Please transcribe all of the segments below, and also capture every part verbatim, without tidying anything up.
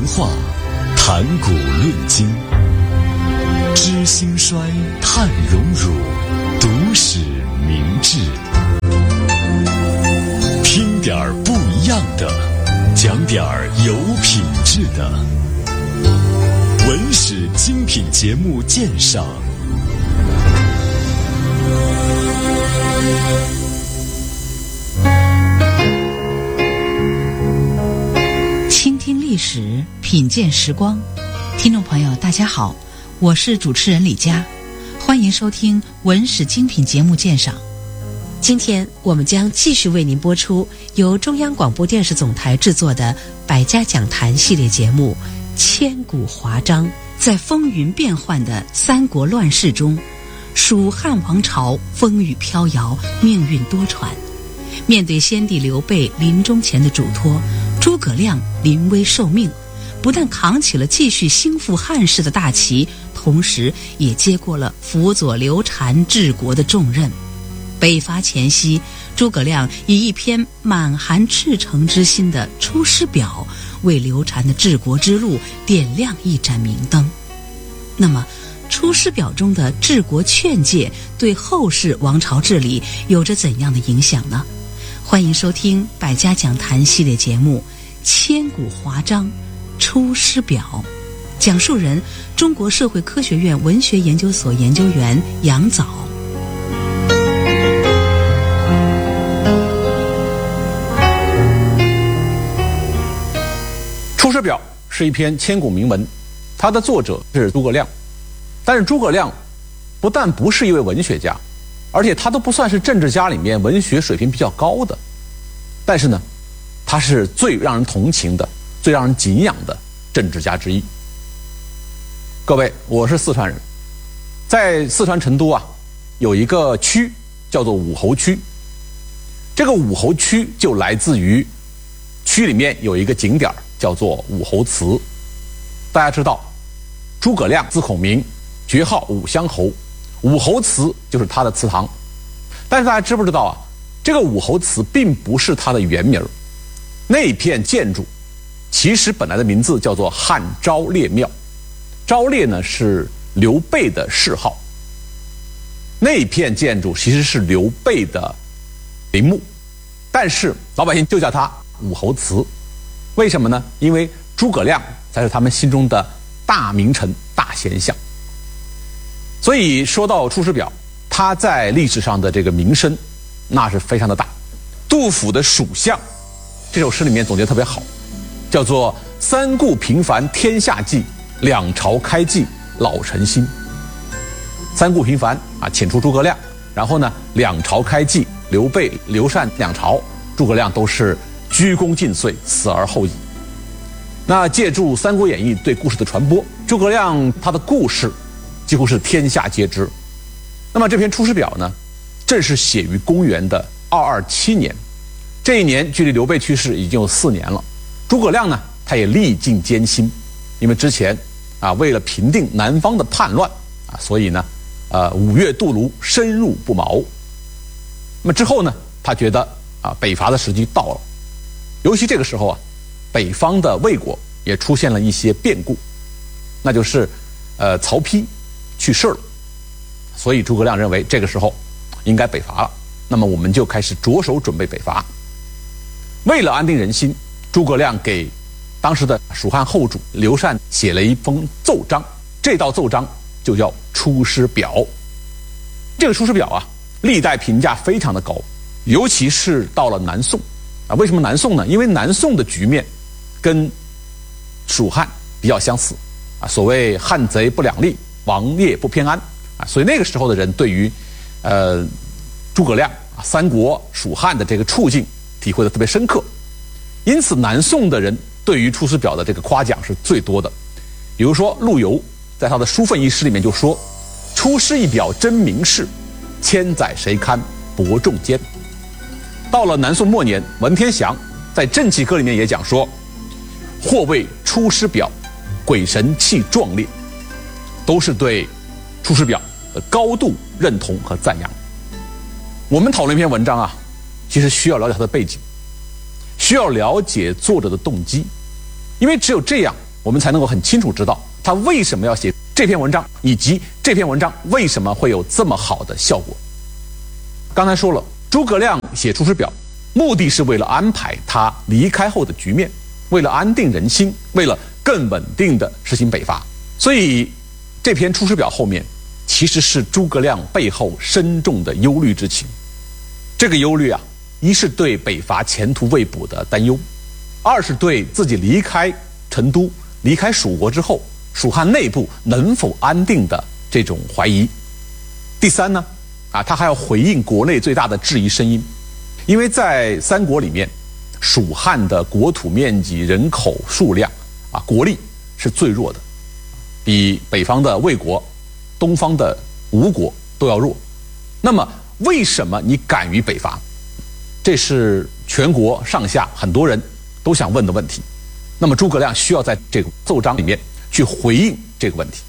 话，谈古论今，知兴衰，探荣辱，读史明智。听点儿不一样的，讲点儿有品质的。文史精品节目鉴赏。 倾听历史，品鉴时光。听众朋友大家好，我是主持人李佳，欢迎收听文史精品节目鉴赏。 今天我们将继续为您播出由中央广播电视总台制作的百家讲坛系列节目《千古华章》。 在风云变幻的三国乱世中，蜀汉王朝风雨飘摇，命运多舛。面对先帝刘备临终前的嘱托，诸葛亮临危受命，不但扛起了继续兴复汉室的大旗，同时也接过了辅佐刘禅治国的重任。北伐前夕，诸葛亮以一篇满含赤诚之心的《出师表》为刘禅的治国之路点亮一盏明灯。那么《出师表》中的治国劝诫对后世王朝治理有着怎样的影响呢？欢迎收听百家讲坛系列节目《千古华章·出师表》，讲述人中国社会科学院文学研究所研究员杨藻。 《出师表》是一篇千古名文，它的作者是诸葛亮。但是诸葛亮不但不是一位文学家，而且他都不算是政治家里面文学水平比较高的。但是呢，他是最让人同情的、最让人敬仰的政治家之一。各位，我是四川人，在四川成都啊，有一个区叫做武侯区。这个武侯区就来自于区里面有一个景点叫做武侯祠。大家知道，诸葛亮字孔明，爵号武乡侯，武侯祠就是他的祠堂。但是大家知不知道啊，这个武侯祠并不是他的原名，那片建筑其实本来的名字叫做汉昭烈庙。昭烈呢是刘备的谥号，那片建筑其实是刘备的陵墓，但是老百姓就叫它武侯祠。为什么呢？因为诸葛亮才是他们心中的大名臣、大贤相。所以说到《出师表》，他在历史上的这个名声那是非常的大。杜甫的《蜀相》这首诗里面总结特别好，叫做三顾平凡天下计，两朝开济老臣心。三顾平凡啊，遣出诸葛亮，然后呢，两朝开济，刘备、刘禅两朝，诸葛亮都是鞠躬尽瘁，死而后已。那借助《三国演义》对故事的传播，诸葛亮他的故事几乎是天下皆知。那么这篇《出师表》呢，正是写于公元的二二七年，这一年距离刘备去世已经有四年了。诸葛亮呢，他也历尽艰辛，因为之前啊，为了平定南方的叛乱啊，所以呢，呃，五岳杜庐，深入不毛。那么之后呢，他觉得啊，北伐的时机到了。尤其这个时候啊，北方的魏国也出现了一些变故，那就是呃曹丕去世了，所以诸葛亮认为这个时候应该北伐了。那么我们就开始着手准备北伐。为了安定人心，诸葛亮给当时的蜀汉后主刘禅写了一封奏章，这道奏章就叫《出师表》。这个《出师表》啊，历代评价非常的高，尤其是到了南宋啊。为什么南宋呢？因为南宋的局面跟蜀汉比较相似啊，所谓汉贼不两立，王业不偏安啊，所以那个时候的人对于呃诸葛亮啊三国蜀汉的这个处境体会的特别深刻，因此南宋的人对于《出师表》的这个夸奖是最多的。比如说陆游在他的《书愤》一诗里面就说：“出师一表真名士，千载谁堪伯仲间。”到了南宋末年，文天祥在《正气歌》里面也讲说：“或谓出师表，鬼神气壮烈。”都是对《出师表》的高度认同和赞扬。我们讨论一篇文章啊，其实需要了解它的背景，需要了解作者的动机，因为只有这样， 我们才能够很清楚知道他为什么要写这篇文章，以及这篇文章为什么会有这么好的效果。刚才说了，诸葛亮写《出师表》，目的是为了安排他离开后的局面，为了安定人心，为了更稳定的实行北伐。所以这篇《出师表》后面其实是诸葛亮背后深重的忧虑之情。这个忧虑啊，一是对北伐前途未卜的担忧，二是对自己离开成都、离开蜀国之后，蜀汉内部能否安定的这种怀疑。第三呢，啊，他还要回应国内最大的质疑声音，因为在三国里面，蜀汉的国土面积、人口数量啊，国力是最弱的，比北方的魏国、东方的吴国都要弱。那么为什么你敢于北伐？这是全国上下很多人都想问的问题。那么诸葛亮需要在这个奏章里面去回应这个问题。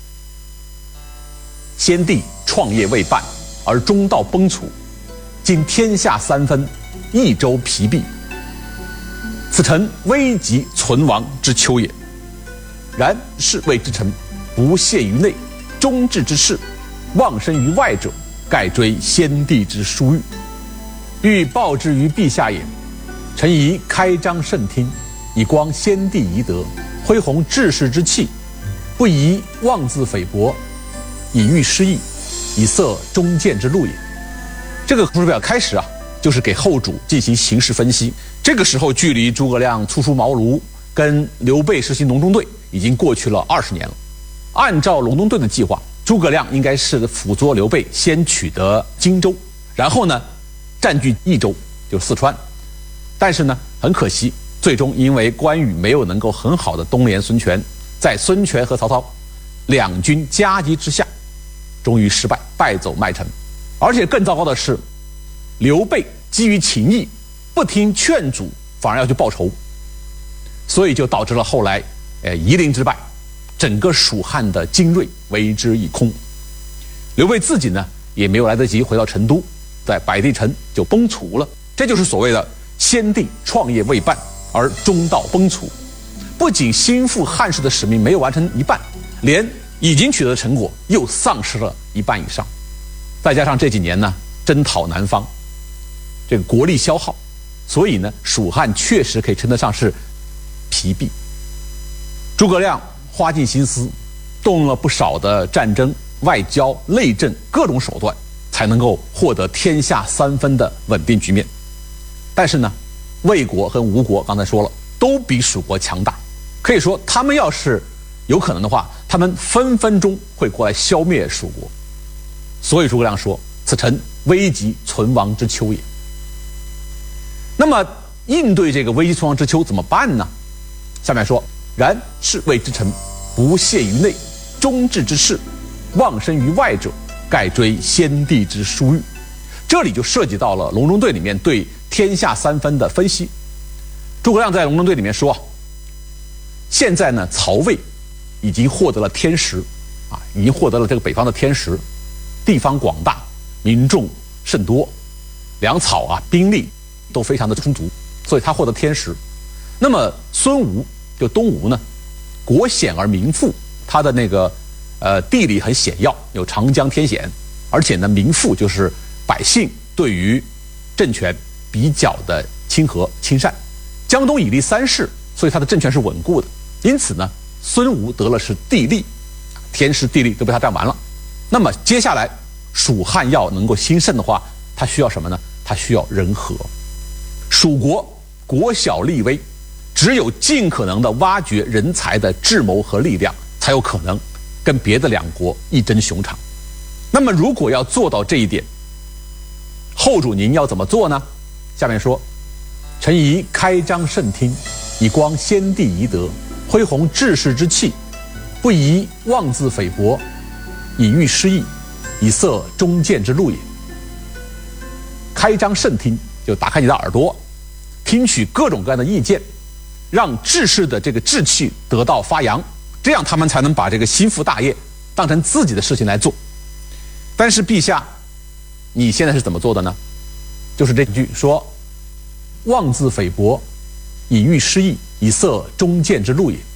先帝创业未半，而中道崩殂，今天下三分，益州疲弊，此诚危急存亡之秋也。然士谓之臣，不懈于内，忠志之士，忘身于外者，盖追先帝之殊遇，欲报之于陛下也。臣宜开张慎听，以光先帝遗德，恢弘志士之气，不宜妄自菲薄，以御师意，以塞忠谏之路也。这个出师表开始啊，就是给后主进行形势分析。这个时候，距离诸葛亮初出茅庐，跟刘备实行隆中对，已经过去了二十年了。按照隆中对的计划，诸葛亮应该是辅佐刘备，先取得荆州，然后呢，占据益州，就是四川。但是呢，很可惜，最终因为关羽没有能够很好的东联孙权，在孙权和曹操两军夹击之下，终于失败，败走麦城。而且更糟糕的是，刘备基于情义，不听劝阻，反而要去报仇，所以就导致了后来，呃，夷陵之败，整个蜀汉的精锐为之一空。刘备自己呢，也没有来得及回到成都，在百地城就崩殂了。这就是所谓的先帝创业未半，而中道崩殂。不仅兴复汉室的使命没有完成一半，连已经取得的成果又丧失了一半以上。再加上这几年呢，征讨南方，这个国力消耗，所以呢，蜀汉确实可以称得上是疲弊。诸葛亮花尽心思，动了不少的战争、外交、内政各种手段，才能够获得天下三分的稳定局面。但是呢，魏国和吴国刚才说了，都比蜀国强大，可以说他们要是有可能的话，他们分分钟会过来消灭蜀国。所以诸葛亮说：“此诚危急存亡之秋也。”那么应对这个危急存亡之秋怎么办呢？下面说：“然士谓之臣，不懈于内，忠志之士，忘身于外者，盖追先帝之殊遇。”这里就涉及到了隆中对里面对天下三分的分析。诸葛亮在隆中对里面说，现在呢，曹魏已经获得了天时，啊，已经获得了这个北方的天时，地方广大，民众甚多，粮草啊、兵力都非常的充足，所以他获得天时。那么孙吴就东吴呢，国险而民富，他的那个呃地理很险要，有长江天险，而且呢民富就是百姓对于政权比较的亲和亲善。江东以立三世，所以他的政权是稳固的。因此呢，孙吴得了是地利，天时地利都被他占完了。那么接下来蜀汉要能够兴盛的话，他需要什么呢？他需要人和。蜀国国小力微，只有尽可能的挖掘人才的智谋和力量，才有可能跟别的两国一争雄长。那么如果要做到这一点，后主您要怎么做呢？下面说：“臣宜开张慎听，以光先帝遗德，恢弘志士之气，不宜妄自菲薄，以御师意，以塞忠谏之路也。”开张慎听，就打开你的耳朵，听取各种各样的意见，让志士的这个志气得到发扬，这样他们才能把这个兴复大业当成自己的事情来做。但是陛下，你现在是怎么做的呢？就是这句说：“妄自菲薄，以御师意，以塞忠谏之路也。”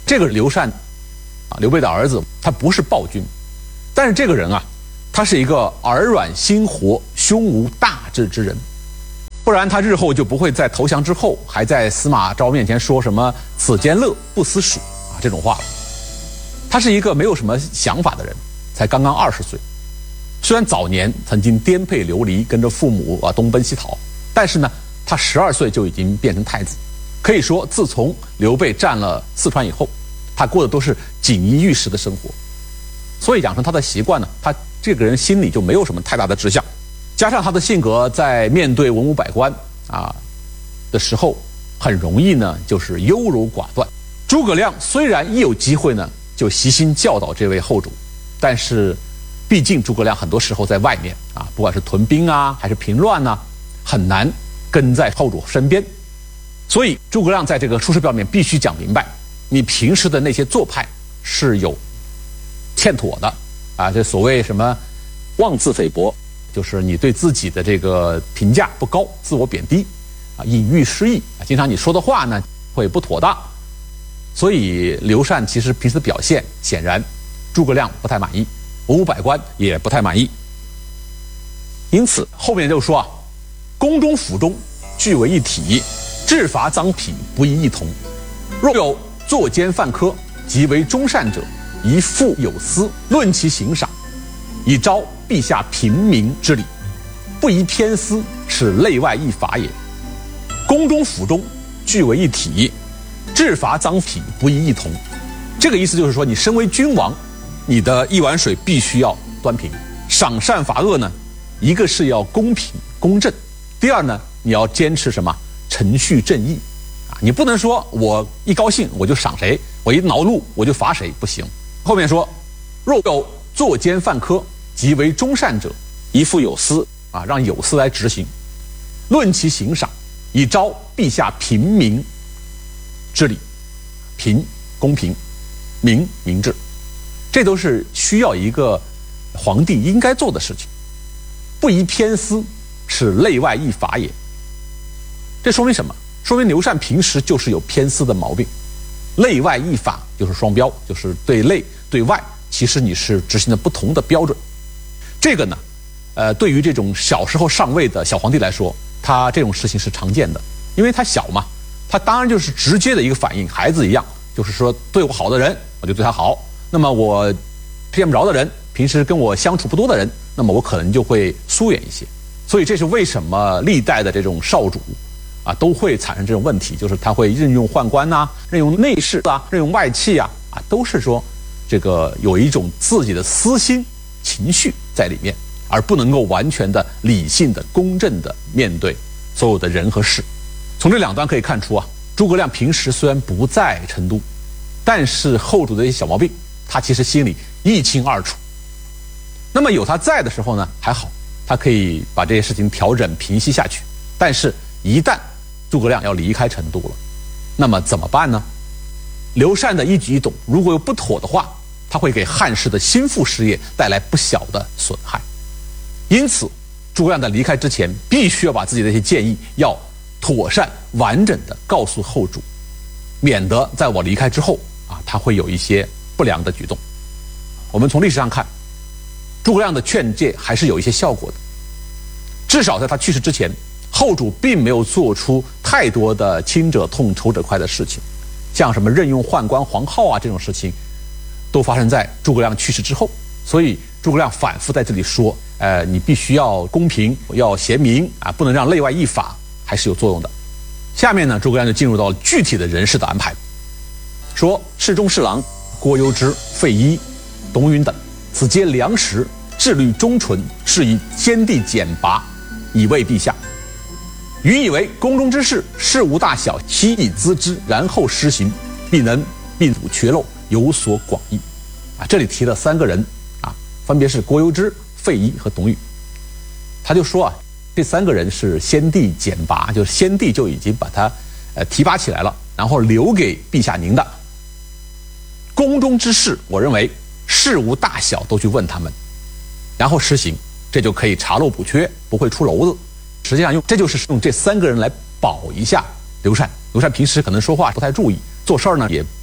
这个刘禅啊，刘备的儿子，他不是暴君，但是这个人啊，他是一个耳软心活、胸无大志之人，不然他日后就不会在投降之后还在司马昭面前说什么“此间乐，不思蜀”啊这种话了。他是一个没有什么想法的人，才刚刚二十岁。虽然早年曾经颠沛流离，跟着父母啊东奔西逃，但是呢，他十二岁就已经变成太子。可以说，自从刘备占了四川以后，他过的都是锦衣玉食的生活。所以养成他的习惯呢，他这个人心里就没有什么太大的志向。加上他的性格，在面对文武百官啊的时候，很容易呢就是优柔寡断。诸葛亮虽然一有机会呢就悉心教导这位后主，但是毕竟诸葛亮很多时候在外面啊，不管是屯兵啊还是平乱啊，很难跟在后主身边。所以诸葛亮在这个出师表里面必须讲明白，你平时的那些做派是有欠妥的啊，这所谓什么妄自菲薄，就是你对自己的这个评价不高，自我贬低啊，隐喻失意啊，经常你说的话呢会不妥当。所以刘禅其实平时的表现显然诸葛亮不太满意，文武百官也不太满意。因此后面就说啊，宫中府中俱为一体，治罚赃匹不亦异同。若有作奸犯科，即为忠善者，宜复有司，论其刑赏，以昭陛下平民之礼，不宜偏私，是内外一法也。宫中府中俱为一体，治罚赃匹不亦异同。这个意思就是说，你身为君王，你的一碗水必须要端平，赏善罚恶呢，一个是要公平公正，第二呢，你要坚持什么程序正义啊，你不能说我一高兴我就赏谁，我一恼怒我就罚谁，不行。后面说，若有作奸犯科，即为忠善者，宜复有司啊，让有司来执行，论其刑赏，以昭陛下平民之礼。平公平，明明智，这都是需要一个皇帝应该做的事情。不宜偏私，是内外一法也。这说明什么？说明刘禅平时就是有偏私的毛病。内外一法就是双标，就是对内对外，其实你是执行的不同的标准。这个呢，呃，对于这种小时候上位的小皇帝来说，他这种事情是常见的，因为他小嘛，他当然就是直接的一个反应，孩子一样，就是说对我好的人我就对他好，那么我见不着的人，平时跟我相处不多的人，那么我可能就会疏远一些。所以这是为什么历代的这种少主啊都会产生这种问题，就是他会任用宦官呐、啊，任用内侍啊，任用外戚啊，啊，都是说这个有一种自己的私心情绪在里面，而不能够完全的理性的公正的面对所有的人和事。从这两端可以看出啊，诸葛亮平时虽然不在成都，但是后主的一些小毛病，他其实心里一清二楚。那么有他在的时候呢，还好，他可以把这些事情调整平息下去。但是，一旦诸葛亮要离开成都了，那么怎么办呢？刘禅的一举一动，如果有不妥的话，他会给汉室的心腹事业带来不小的损害。因此，诸葛亮在离开之前，必须要把自己的一些建议要妥善完整的告诉后主，免得在我离开之后啊，他会有一些不良的举动。我们从历史上看，诸葛亮的劝诫还是有一些效果的，至少在他去世之前，后主并没有做出太多的亲者痛仇者快的事情，像什么任用宦官黄皓啊这种事情，都发生在诸葛亮去世之后。所以诸葛亮反复在这里说，呃，你必须要公平，要贤明啊，不能让内外一法，还是有作用的。下面呢，诸葛亮就进入到具体的人事的安排，说侍中侍郎郭攸之、费祎、董允等，此皆良实，志虑忠纯，是以先帝简拔，以慰陛下。予以为宫中之事，事无大小，悉以咨之，然后施行，必能并补缺漏，有所广益。啊，这里提了三个人啊，分别是郭攸之、费祎和董允。他就说啊，这三个人是先帝简拔，就是先帝就已经把他呃提拔起来了，然后留给陛下您的。宫中之事，我认为事无大小都去问他们，然后实行，这就可以查漏补缺，不会出篓子。实际上用这就是用这三个人来保一下刘禅。刘禅平时可能说话不太注意，做事儿呢也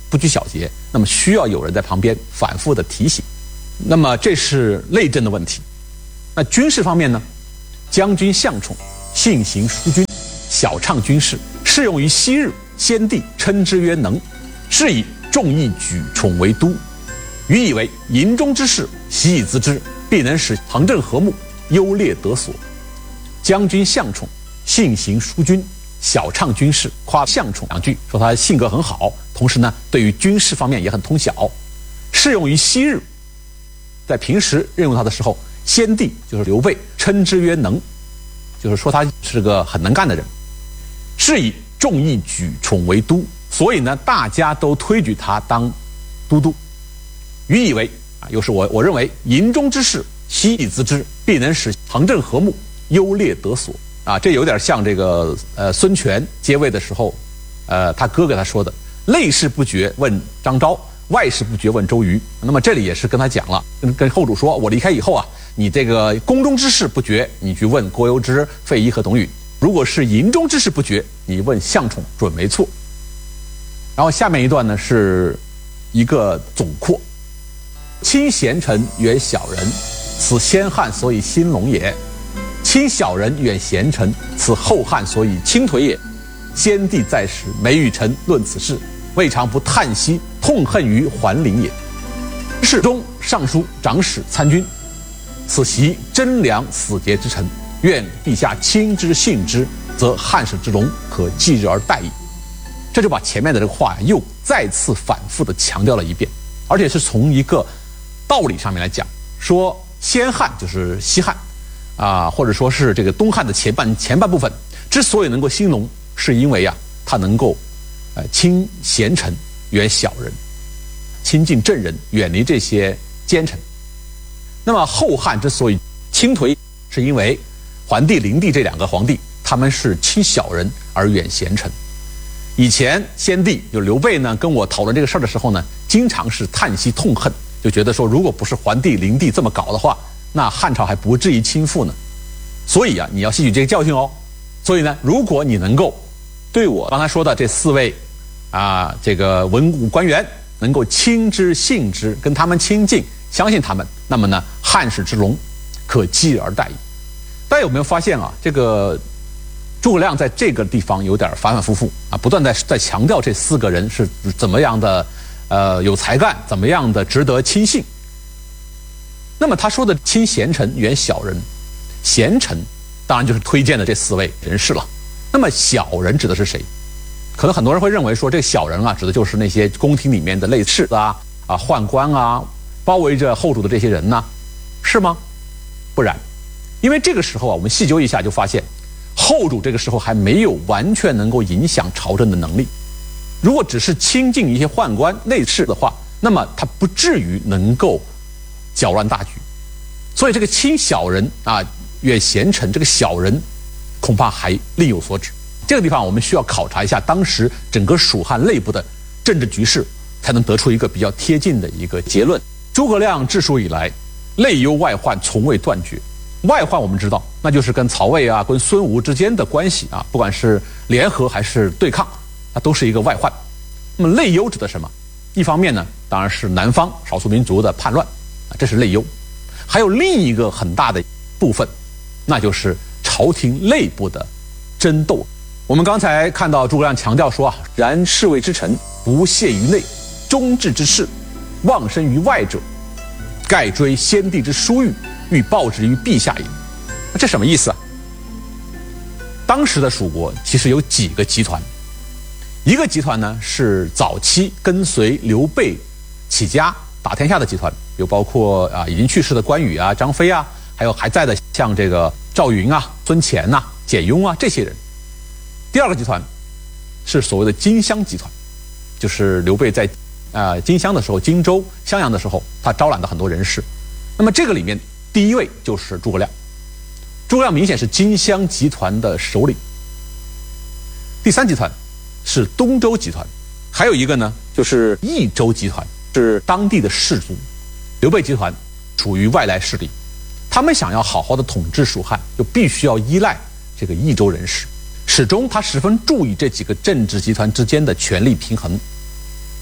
不拘小节，那么需要有人在旁边反复的提醒。那么这是内政的问题。那军事方面呢？将军向宠，性行淑君，晓畅军事，适用于昔日，先帝称之曰能，是以众议举宠为都。予以为营中之事，习以咨之，必能使行政和睦，优劣得所。将军向宠，性行淑君，晓畅军事，夸向宠两句，说他性格很好，同时呢，对于军事方面也很通晓，适用于昔日。在平时任用他的时候，先帝就是刘备称之曰能，就是说他是个很能干的人。是以众议举宠为都，所以呢，大家都推举他当都督。予以为啊，又是我我认为营中之事，习以咨之，必能使行政和睦，优劣得所。啊，这有点像这个呃孙权接位的时候，呃他哥哥他说的，内事不决问张昭，外事不决问周瑜。那么这里也是跟他讲了，跟跟后主说，我离开以后啊，你这个宫中之事不决，你去问郭攸之、费祎和董允；如果是营中之事不决，你问向宠准没错。然后下面一段呢是一个总括：亲贤臣，远小人，此先汉所以兴隆也；亲小人，远贤臣，此后汉所以倾颓也。先帝在时，每与臣论此事，未尝不叹息痛恨于桓灵也。侍中、尚书、长史、参军，此习贞良死节之臣，愿陛下亲之信之，则汉室之隆可继日而待矣。这就把前面的这个话又再次反复的强调了一遍，而且是从一个道理上面来讲，说先汉就是西汉啊，或者说是这个东汉的前半前半部分之所以能够兴隆，是因为啊，它能够呃亲贤臣，远小人，亲近正人，远离这些奸臣。那么后汉之所以倾颓，是因为桓帝、灵帝这两个皇帝，他们是亲小人而远贤臣。以前先帝就刘备呢，跟我讨论这个事儿的时候呢，经常是叹息痛恨，就觉得说，如果不是桓帝、灵帝这么搞的话，那汉朝还不至于倾覆呢。所以啊，你要吸取这个教训哦。所以呢，如果你能够对我刚才说的这四位啊，这个文武官员能够亲之信之，跟他们亲近，相信他们，那么呢，汉室之隆可继而待矣。大家有没有发现啊？这个诸葛亮在这个地方有点反反复复啊，不断在在强调这四个人是怎么样的，呃，有才干，怎么样的值得亲信。那么他说的亲贤臣，远小人，贤臣当然就是推荐的这四位人士了。那么小人指的是谁？可能很多人会认为说，这个小人啊，指的就是那些宫廷里面的类似啊啊宦官啊，包围着后主的这些人呢，是吗？不然，因为这个时候啊，我们细究一下就发现，后主这个时候还没有完全能够影响朝政的能力。如果只是亲近一些宦官类似的话，那么他不至于能够搅乱大局。所以这个亲小人啊，远贤臣，这个小人恐怕还另有所指。这个地方我们需要考察一下当时整个蜀汉内部的政治局势，才能得出一个比较贴近的一个结论。诸葛亮治蜀以来，内忧外患从未断绝。外患我们知道，那就是跟曹魏啊、跟孙吴之间的关系啊，不管是联合还是对抗，它都是一个外患。那么内忧指的什么？一方面呢，当然是南方少数民族的叛乱啊，这是内忧。还有另一个很大的部分，那就是朝廷内部的争斗。我们刚才看到诸葛亮强调说啊，然侍卫之臣不懈于内，忠志之士忘身于外者，盖追先帝之殊遇，欲报之于陛下也。那这什么意思啊？当时的蜀国其实有几个集团，一个集团呢是早期跟随刘备起家打天下的集团，有包括啊已经去世的关羽啊、张飞啊，还有还在的像这个赵云啊、孙乾呐、简雍啊这些人。第二个集团是所谓的荆襄集团，就是刘备在啊、呃、荆襄的时候，荆州、襄阳的时候，他招揽的很多人士。那么这个里面第一位就是诸葛亮，诸葛亮明显是荆襄集团的首领。第三集团是东周集团，还有一个呢就是益州集团，是当地的士族。刘备集团处于外来势力，他们想要好好的统治蜀汉，就必须要依赖这个益州人士。始终他十分注意这几个政治集团之间的权力平衡。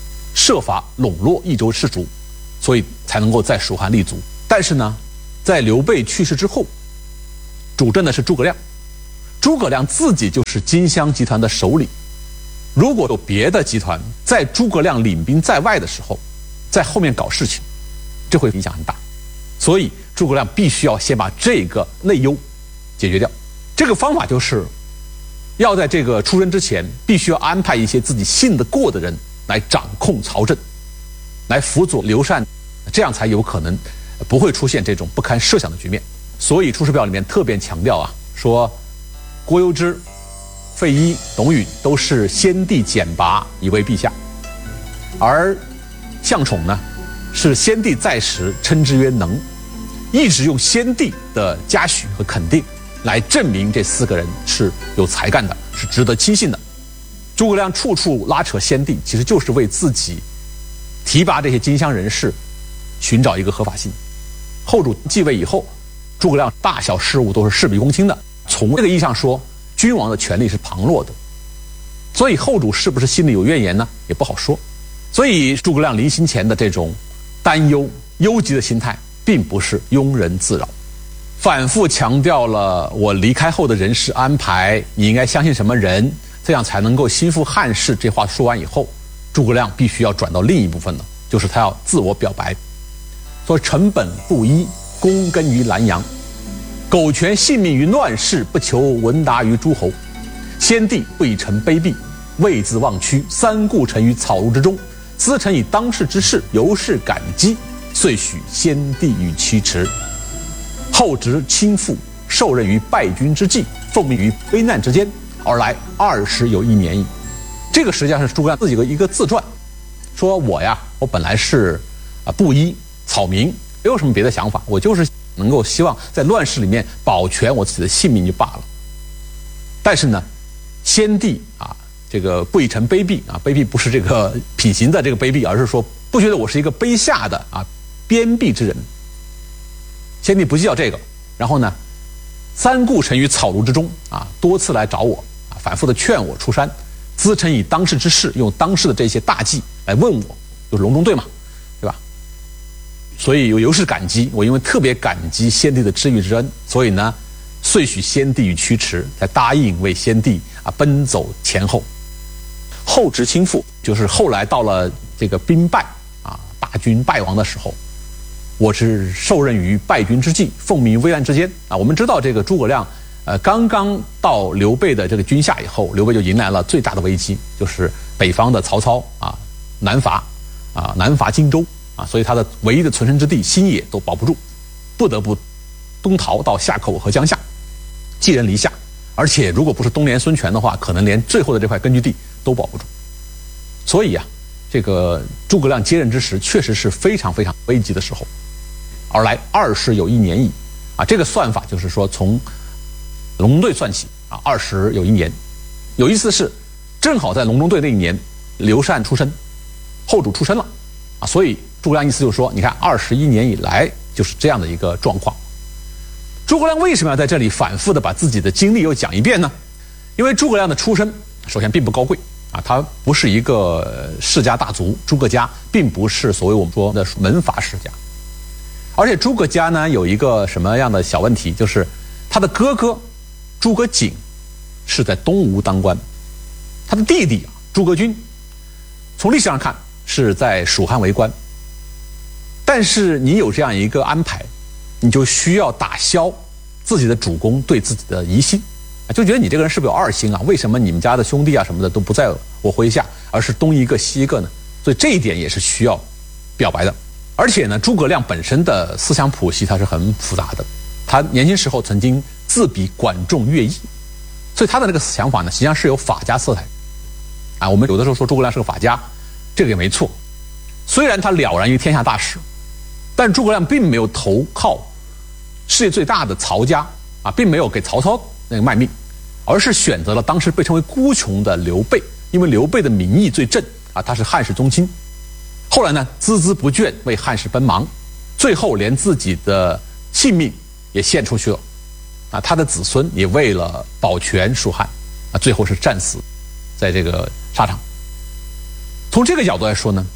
设法笼络益州士族，所以才能够在蜀汉立足。但是呢，在刘备去世之后，主政的是诸葛亮，诸葛亮自己就是荆襄集团的首领。如果有别的集团在诸葛亮领兵在外的时候，在后面搞事情，这会影响很大。所以诸葛亮必须要先把这个内忧解决掉。这个方法就是要在这个出征之前，必须要安排一些自己信得过的人来掌控朝政，来辅佐刘禅，这样才有可能不会出现这种不堪设想的局面。所以《出师表》里面特别强调啊，说郭攸之、费祎、董允都是先帝简拔以为陛下，而向宠呢，是先帝在时称之曰能，一直用先帝的嘉许和肯定来证明这四个人是有才干的，是值得亲信的。诸葛亮处处拉扯先帝，其实就是为自己提拔这些荆襄人士寻找一个合法性。后主继位以后，诸葛亮大小事务都是事必躬亲的，从这个意义上说，君王的权力是旁落的。所以后主是不是心里有怨言呢？也不好说。所以诸葛亮临行前的这种担忧、忧急的心态，并不是庸人自扰。反复强调了我离开后的人事安排，你应该相信什么人，这样才能够心腹汉室。这话说完以后，诸葛亮必须要转到另一部分了，就是他要自我表白，说臣本布衣，躬耕于南阳，苟全性命于乱世，不求闻达于诸侯。先帝不以臣卑鄙，位自忘躯，三顾臣于草庐之中。咨臣以当世之事，由是感激，遂许先帝于驱驰。后值倾覆，受任于败军之际，奉命于危难之间，而来二十有一年矣。这个实际上是诸葛亮自己的一个自传，说我呀，我本来是啊布衣草民，没有什么别的想法，我就是能够希望在乱世里面保全我自己的性命就罢了。但是呢，先帝啊，这个不以臣卑鄙啊，卑鄙不是这个品行的这个卑鄙，而是说不觉得我是一个卑下的啊边鄙之人。先帝不计较这个，然后呢，三顾臣于草庐之中啊，多次来找我啊，反复的劝我出山，咨臣以当世之事，用当世的这些大计来问我，就是隆中对嘛，对吧？所以有由是感激，我因为特别感激先帝的知遇之恩，所以呢，遂许先帝于驱驰，才答应为先帝啊奔走前后。后值倾覆，就是后来到了这个兵败啊，大军败亡的时候。我是受任于败军之际，奉命于危难之间啊。我们知道这个诸葛亮，呃，刚刚到刘备的这个军下以后，刘备就迎来了最大的危机，就是北方的曹操啊南伐啊南伐荆州啊，所以他的唯一的存身之地新野都保不住，不得不东逃到夏口和江夏，寄人篱下。而且如果不是东连孙权的话，可能连最后的这块根据地都保不住。所以啊，这个诸葛亮接任之时，确实是非常非常危急的时候。而来二十有一年矣，啊，这个算法就是说从隆中对算起啊，二十有一年。有意思的是，正好在隆中对那一年，刘禅出生，后主出生了，啊，所以诸葛亮意思就是说，你看二十一年以来就是这样的一个状况。诸葛亮为什么要在这里反复的把自己的经历又讲一遍呢？因为诸葛亮的出身首先并不高贵啊，他不是一个世家大族，诸葛家并不是所谓我们说的门阀世家。而且诸葛家呢有一个什么样的小问题，就是他的哥哥诸葛瑾是在东吴当官，他的弟弟诸葛均从历史上看是在蜀汉为官。但是你有这样一个安排，你就需要打消自己的主公对自己的疑心，就觉得你这个人是不是有二心啊？为什么你们家的兄弟啊什么的都不在我麾下，而是东一个西一个呢？所以这一点也是需要表白的。而且呢，诸葛亮本身的思想谱系它是很复杂的，他年轻时候曾经自比管仲、乐毅，所以他的那个想法呢，实际上是有法家色彩。啊，我们有的时候说诸葛亮是个法家，这个也没错。虽然他了然于天下大事，但诸葛亮并没有投靠世界最大的曹家啊，并没有给曹操那个卖命，而是选择了当时被称为孤雄的刘备，因为刘备的名义最正啊，他是汉室宗亲。后来呢，孜孜不倦为汉室奔忙，最后连自己的性命也献出去了，啊，他的子孙也为了保全蜀汉，啊，最后是战死在这个沙场。从这个角度来说呢，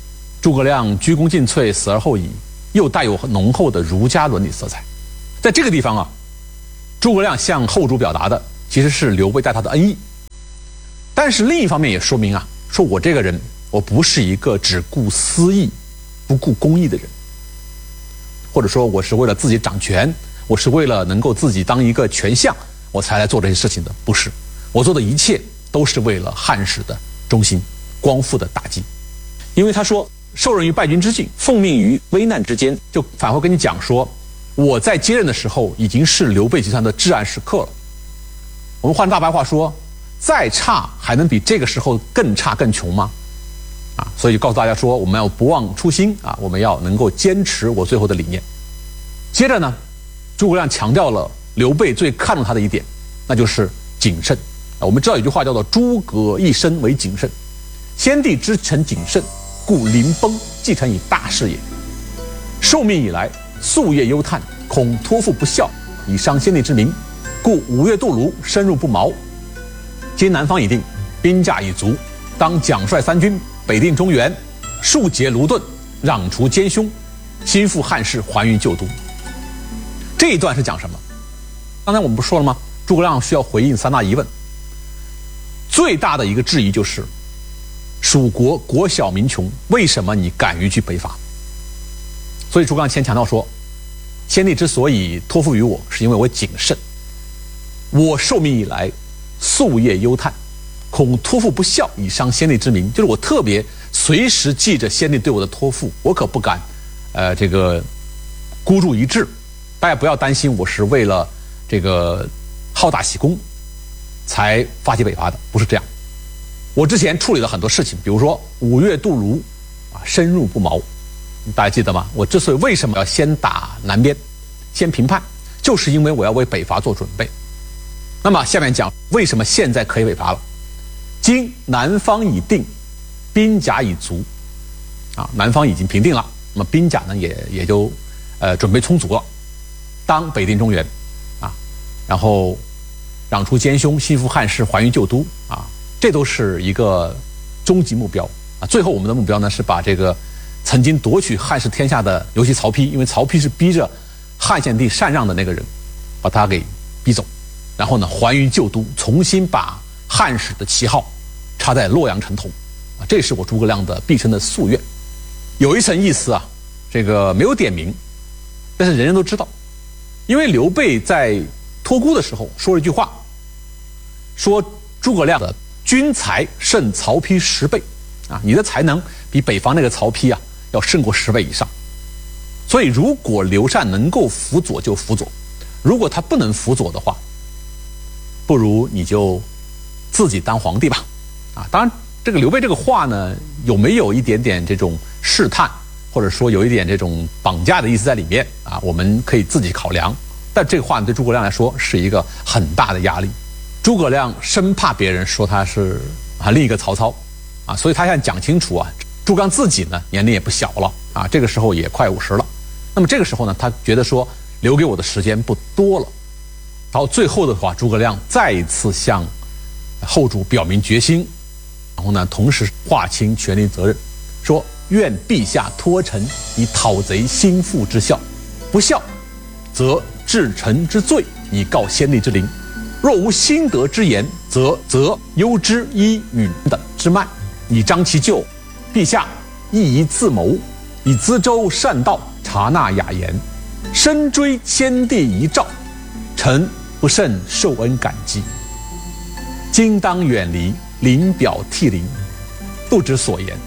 诸葛亮鞠躬尽瘁，死而后已，又带有浓厚的儒家伦理色彩。在这个地方啊，诸葛亮向后主表达的其实是刘备对他的恩义，但是另一方面也说明啊，说我这个人我不是一个只顾私义不顾公义的人，或者说我是为了自己掌权，我是为了能够自己当一个权相我才来做这些事情的，不是，我做的一切都是为了汉室的中兴，光复的大计。因为他说受任于败军之境，奉命于危难之间，就反会跟你讲说，我在接任的时候已经是刘备集团的至暗时刻了。我们换大白话说，再差还能比这个时候更差更穷吗？啊，所以就告诉大家说，我们要不忘初心啊，我们要能够坚持我最后的理念。接着呢，诸葛亮强调了刘备最看重他的一点，那就是谨慎。啊，我们知道有句话叫做诸葛一生为谨慎，先帝之臣谨慎，故临崩继承以大事也。受命以来，夙夜忧叹，恐托付不效，以伤先帝之名，故五月渡泸，深入不毛。今南方已定，兵价已足，当奖率三军，北定中原，庶竭卢盾，攘除奸凶，兴复汉室，还于旧都。这一段是讲什么？刚才我们不说了吗？诸葛亮需要回应三大疑问。最大的一个质疑就是，蜀国国小民穷，为什么你敢于去北伐？所以诸葛亮先强调说，先帝之所以托付于我，是因为我谨慎。我受命以来，夙夜忧叹，恐托付不效，以伤先帝之名。就是我特别随时记着先帝对我的托付，我可不敢，呃，这个孤注一掷。大家不要担心，我是为了这个好大喜功才发起北伐的，不是这样。我之前处理了很多事情，比如说五月渡泸，啊，深入不毛，大家记得吗？我之所以为什么要先打南边，先平叛，就是因为我要为北伐做准备。那么下面讲为什么现在可以北伐了。今南方已定，兵甲已足，啊，南方已经平定了，那么兵甲呢也也就呃准备充足了。当北定中原，啊，然后攘除奸凶，兴复汉室，还于旧都，啊，这都是一个终极目标啊。最后我们的目标呢是把这个曾经夺取汉室天下的，尤其曹丕，因为曹丕是逼着汉献帝禅让的那个人，把他给逼走，然后呢还于旧都，重新把汉室的旗号插在洛阳城头，啊，这是我诸葛亮的毕生的夙愿。有一层意思啊，这个没有点名，但是人人都知道。因为刘备在托孤的时候说了一句话，说诸葛亮的军才胜曹丕十倍，啊，你的才能比北方那个曹丕啊要胜过十倍以上。所以如果刘禅能够辅佐就辅佐，如果他不能辅佐的话，不如你就自己当皇帝吧。啊，当然这个刘备这个话呢，有没有一点点这种试探，或者说有一点这种绑架的意思在里面啊？我们可以自己考量。但这个话对诸葛亮来说是一个很大的压力。诸葛亮生怕别人说他是啊另一个曹操啊，所以他现在讲清楚啊，诸葛亮自己呢年龄也不小了啊，这个时候也快五十了。那么这个时候呢，他觉得说留给我的时间不多了。然后最后的话，诸葛亮再一次向后主表明决心，然后呢，同时划清权力责任，说愿陛下托臣以讨贼兴复之效，不效，则治臣之罪，以告先帝之灵。若无兴德之言，则则忧之依允等之慢，以彰其咎。陛下亦宜自谋，以资州善道，察纳雅言，深追先帝遗诏，臣不甚受恩感激。今当远离，临表涕零，不知所言。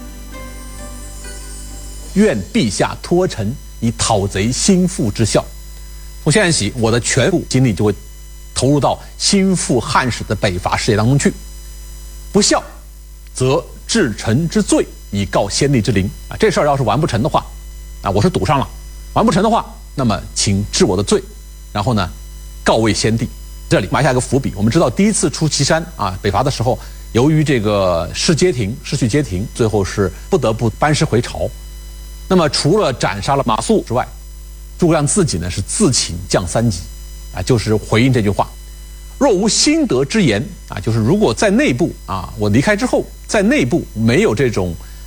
愿陛下托臣以讨贼兴复之效。从现在起，我的全部精力就会投入到兴复汉室的北伐事业当中去。不效，则治臣之罪，以告先帝之灵。啊，这事儿要是完不成的话，啊，我是赌上了，完不成的话，那么请治我的罪，然后呢，告慰先帝。这里埋下一个伏笔。我们知道，第一次出祁山啊北伐的时候，由于这个失街亭，失去街亭，最后是不得不班师回朝。那么除了斩杀了马谡之外，诸葛亮自己呢是自请降三级，啊，就是回应这句话：若无兴德之言，啊，就是如果在内部啊，我离开之后，在内部没有这种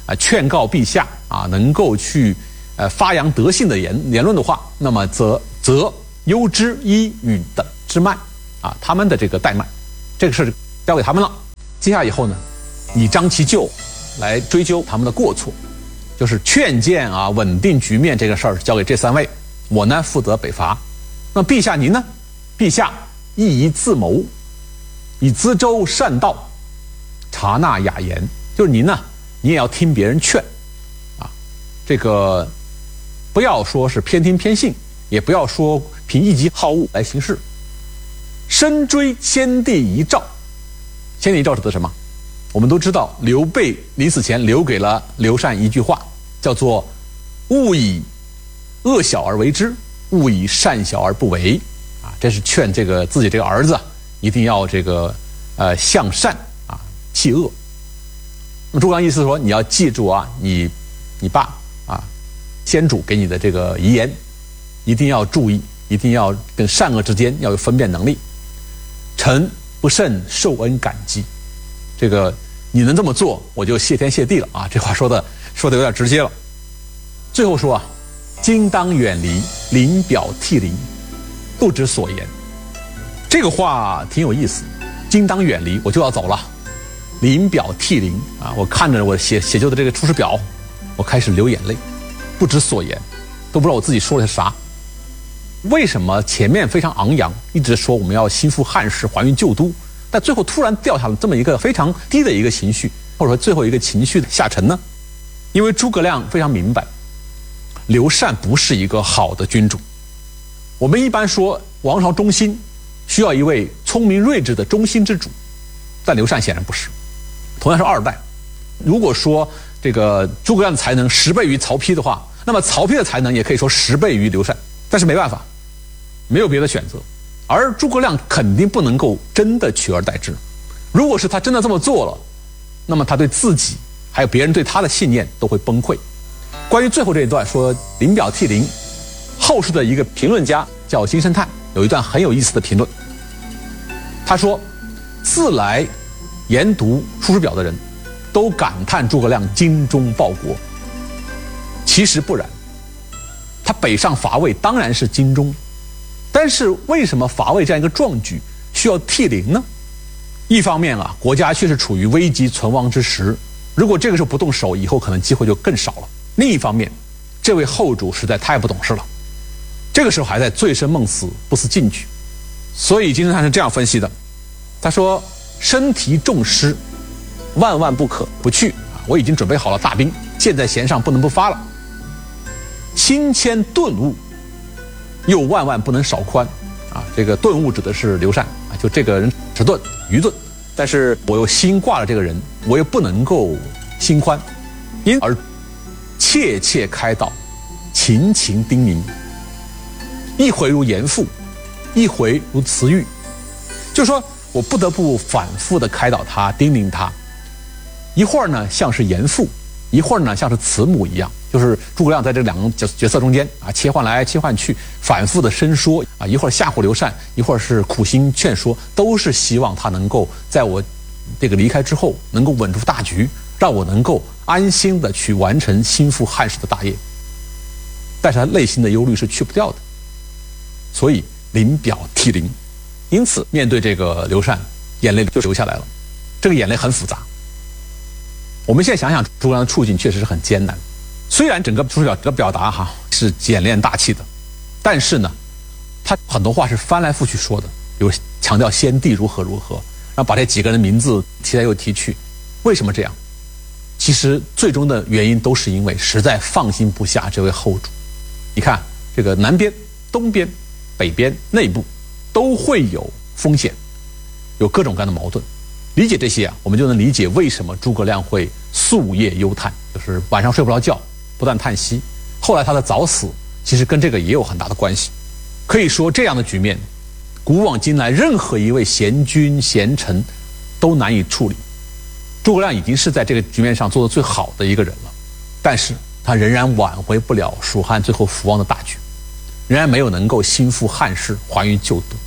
啊劝告陛下啊能够去呃发扬德性的言言论的话，那么则则攸之伊允等之脉啊，他们的这个怠慢，这个事交给他们了。接下来以后呢，以张其咎来追究他们的过错，就是劝谏啊稳定局面这个事儿交给这三位，我呢负责北伐。那陛下您呢？陛下亦宜自谋，以咨周善道，察纳雅言。就是您呢，你也要听别人劝，啊，这个不要说是偏听偏信，也不要说凭一己好恶来行事。深追先帝遗诏，先帝遗诏指的什么？我们都知道，刘备临死前留给了刘禅一句话，叫做“勿以恶小而为之，勿以善小而不为”。啊，这是劝这个自己这个儿子一定要这个呃向善啊，弃恶。那么诸葛亮意思说，你要记住啊，你你爸啊，先主给你的这个遗言，一定要注意，一定要跟善恶之间要有分辨能力。臣不甚受恩感激，这个你能这么做，我就谢天谢地了啊！这话说的说的有点直接了。最后说啊，今当远离，临表涕零，不知所言。这个话挺有意思，今当远离，我就要走了。临表涕零啊，我看着我写写就的这个出师表，我开始流眼泪，不知所言，都不知道我自己说的是啥。为什么前面非常昂扬，一直说我们要心腹汉室，还原旧都，但最后突然掉下了这么一个非常低的一个情绪，或者说最后一个情绪的下沉呢？因为诸葛亮非常明白，刘禅不是一个好的君主。我们一般说王朝中兴需要一位聪明睿智的中兴之主，但刘禅显然不是。同样是二代，如果说这个诸葛亮的才能十倍于曹丕的话，那么曹丕的才能也可以说十倍于刘禅。但是没办法，没有别的选择。而诸葛亮肯定不能够真的取而代之。如果是他真的这么做了，那么他对自己还有别人对他的信念都会崩溃。关于最后这一段说临表涕零，后世的一个评论家叫金圣叹，有一段很有意思的评论。他说，自来研读《出师表》的人都感叹诸葛亮精忠报国，其实不然。他北上伐魏当然是精忠，但是为什么伐魏这样一个壮举需要涕零呢？一方面啊，国家确实处于危急存亡之时，如果这个时候不动手，以后可能机会就更少了。另一方面，这位后主实在太不懂事了，这个时候还在醉生梦死，不思进取。所以金圣叹是这样分析的，他说：身提重师，万万不可不去啊！我已经准备好了大兵，箭在弦上，不能不发了。心谦顿悟，又万万不能少宽啊！这个顿悟指的是刘禅啊，就这个人迟钝愚钝，但是我又心挂了这个人，我又不能够心宽，因而切切开导，勤勤叮咛，一回如严父，一回如慈育，就是说我不得不反复的开导他，叮咛他，一会儿呢像是严父，一会儿呢像是慈母一样。就是诸葛亮在这两个角角色中间啊，切换来切换去，反复的申说啊，一会儿吓唬刘禅，一会儿是苦心劝说，都是希望他能够在我这个离开之后，能够稳住大局，让我能够安心的去完成心腹汉室的大业。但是他内心的忧虑是去不掉的，所以临表涕零。因此面对这个刘禅，眼泪就流下来了。这个眼泪很复杂。我们现在想想，诸葛亮的处境确实是很艰难。虽然整个出师表的表达哈是简练大气的，但是呢，他很多话是翻来覆去说的，比如强调先帝如何如何，然后把这几个人的名字提来又提去。为什么这样？其实最终的原因都是因为实在放心不下这位后主。你看，这个南边、东边、北边、内部都会有风险，有各种各样的矛盾。理解这些啊，我们就能理解为什么诸葛亮会夙夜忧叹，就是晚上睡不着觉，不断叹息。后来他的早死，其实跟这个也有很大的关系。可以说，这样的局面，古往今来任何一位贤君贤臣都难以处理。诸葛亮已经是在这个局面上做得最好的一个人了，但是他仍然挽回不了蜀汉最后覆亡的大局，仍然没有能够心腹汉室，还原旧都。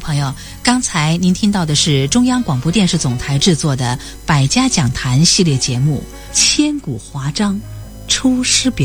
朋友，刚才您听到的是中央广播电视总台制作的《百家讲坛》系列节目《千古华章·出师表》。